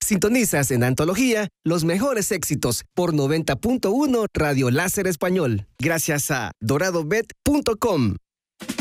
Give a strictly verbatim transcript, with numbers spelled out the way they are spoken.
Sintonizas en Antología los mejores éxitos por noventa punto uno Radio Láser Español. Gracias a dorado bet punto com.